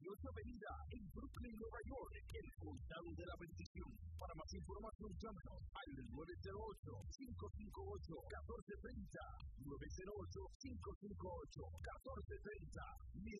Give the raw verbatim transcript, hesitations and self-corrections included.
dieciocho Avenida, en Brooklyn, Nueva York, el Condado de la Bendición. Para más información, llámenos al nueve cero ocho, cinco cinco ocho, uno cuatro tres cero, nueve cero ocho, cinco cinco ocho, uno cuatro tres cero.